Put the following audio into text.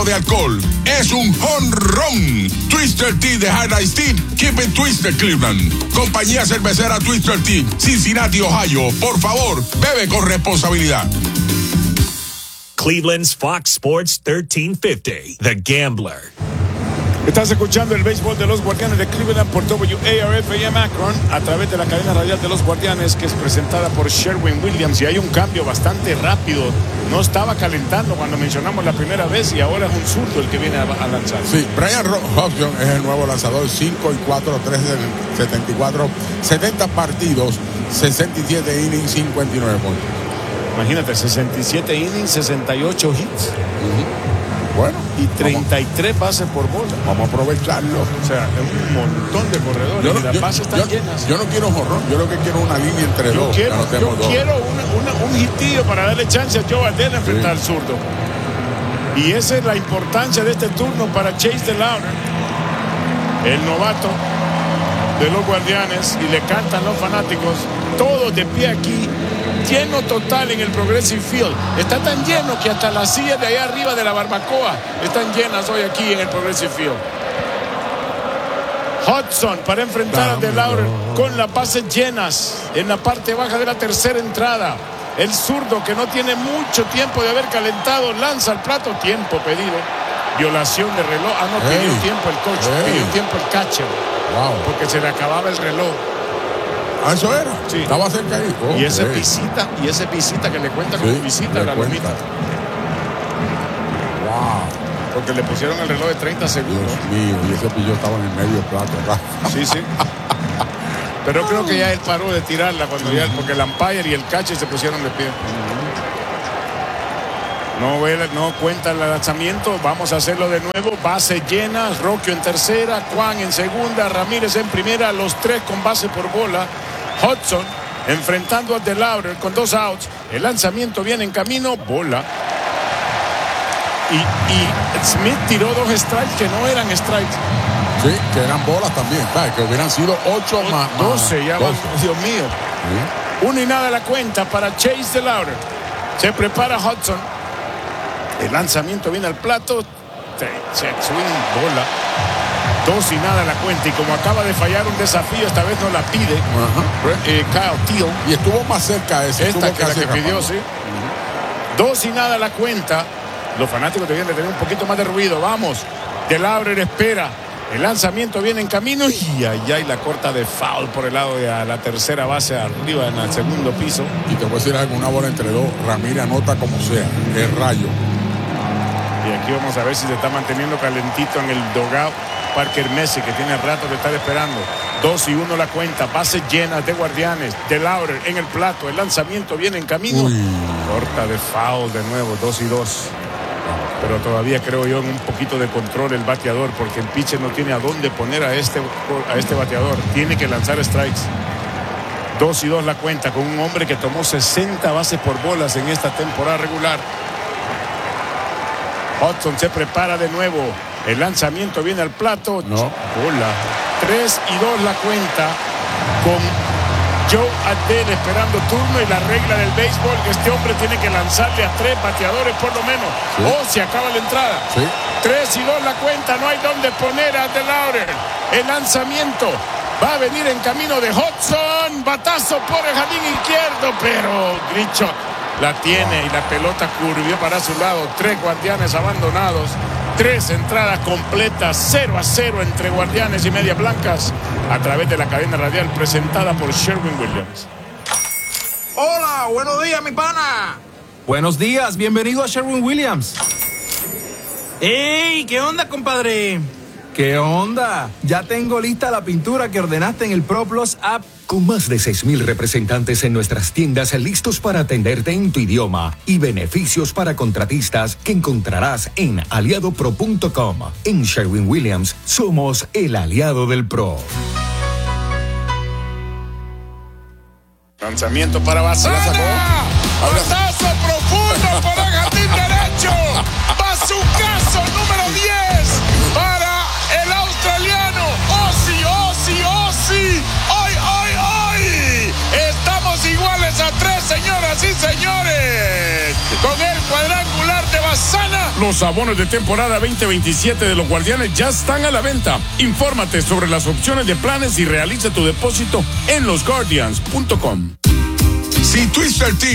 de alcohol. Es un jonrón. Twister Tea de High Tea. Keep it Twister, Cleveland. Compañía cervecera Twister Tea, Cincinnati, Ohio. Por favor, bebe con responsabilidad. Cleveland's Fox Sports 1350, The Gambler. Estás escuchando el béisbol de los Guardianes de Cleveland por WARF-AM Akron a través de la cadena radial de los Guardianes, que es presentada por Sherwin Williams. Y hay un cambio bastante rápido. No estaba calentando cuando mencionamos la primera vez y ahora es un zurdo el que viene a lanzar. Sí, Brian Hobson es el nuevo lanzador. 5-4, 3-74, 70 partidos, 67 innings, 59 puntos. Imagínate, 67 innings, 68 hits. Bueno, y 33 bases por bola. Vamos a aprovecharlo. O sea, es un montón de corredores y las bases están llenas. Yo no quiero jorrón, yo lo que quiero es una línea entre dos. Yo quiero un hitillo para darle chance a Joe Adell a enfrentar al zurdo. Y esa es la importancia de este turno para Chase DeLauder, el novato de los Guardianes, y le cantan los fanáticos, todos de pie aquí. Lleno total en el Progressive Field. Está tan lleno que hasta las sillas de allá arriba de la barbacoa están llenas hoy aquí en el Progressive Field. Hudson para enfrentar a DeLauder con las bases llenas en la parte baja de la tercera entrada. El zurdo, que no tiene mucho tiempo de haber calentado, lanza al plato. Tiempo pedido. Violación de reloj. Pidió tiempo el coach. Pidió tiempo el catcher. Wow. Porque se le acababa el reloj. Ah, eso era. Sí. Estaba cerca ahí. Y ese visita que le cuenta como visita a la lomita. Wow. Porque le pusieron el reloj de 30 segundos. Dios mío, y ese pillo estaba en el medio del plato, ¿verdad? Sí. Pero creo que ya él paró de tirarla cuando porque el umpire y el catcher se pusieron de pie. No cuenta el lanzamiento. Vamos a hacerlo de nuevo. Base llena. Rocchio en tercera, Kwan en segunda, Ramírez en primera, los tres con base por bola. Hudson enfrentando a DeLauder con 2 outs. El lanzamiento viene en camino. Bola. Y Smith tiró 2 strikes que no eran strikes. Sí, que eran bolas también. Que hubieran sido 8 más 12. Ya van, Dios mío. Sí. 1-0 la cuenta para Chase DeLauder. Se prepara Hudson. El lanzamiento viene al plato. Swing, bola. 2-0 la cuenta. Y como acaba de fallar un desafío, esta vez no la pide. Kyle Teel. Y estuvo más cerca ese. Esta que pidió, sí. 2-0 la cuenta. Los fanáticos deben de tener un poquito más de ruido. Vamos. DeLauder espera. El lanzamiento viene en camino. Y ahí la corta de foul por el lado de la tercera base, arriba en el segundo piso. Y te voy a decir algo, una bola entre dos. Ramírez anota como sea. El rayo. Y aquí vamos a ver si se está manteniendo calentito en el dugout Parker Messi, que tiene rato de estar esperando. 2-1 la cuenta. Bases llenas de Guardianes. DeLauder en el plato. El lanzamiento viene en camino. Corta de foul de nuevo. 2-2. Pero todavía creo yo en un poquito de control el bateador, porque el pitcher no tiene a dónde poner a este bateador. Tiene que lanzar strikes. 2-2 la cuenta con un hombre que tomó 60 bases por bolas en esta temporada regular. Hudson se prepara de nuevo. El lanzamiento viene al plato. No. Bola. 3-2 la cuenta con Joe Adell esperando turno, y la regla del béisbol, que este hombre tiene que lanzarle a 3 bateadores por lo menos. Sí. O se acaba la entrada. Sí. 3-2 la cuenta. No hay dónde poner a DeLauder. El lanzamiento va a venir en camino de Hudson. Batazo por el jardín izquierdo, pero Grichuk la tiene y la pelota curvió para su lado. 3 Guardianes abandonados. 3 entradas completas. 0-0 entre Guardianes y Medias Blancas a través de la cadena radial presentada por Sherwin Williams. Hola, buenos días, mi pana. Buenos días, bienvenido a Sherwin Williams. ¡Ey! ¿Qué onda, compadre? ¿Qué onda? Ya tengo lista la pintura que ordenaste en el ProPlus app. Con más de 6,000 representantes en nuestras tiendas listos para atenderte en tu idioma y beneficios para contratistas que encontrarás en aliadopro.com. En Sherwin Williams somos el aliado del pro. Lanzamiento para Baza. Batazo profundo por el jardín derecho. Bazucazo número 10 para el australiano. Ozzy. ¡Hoy! Estamos iguales a 3, señoras y señores. Con el cuadrangular de Bazzana, Los abonos de temporada 2027 de los Guardianes ya están a la venta. Infórmate sobre las opciones de planes y realiza tu depósito en losguardians.com. Si Twister Team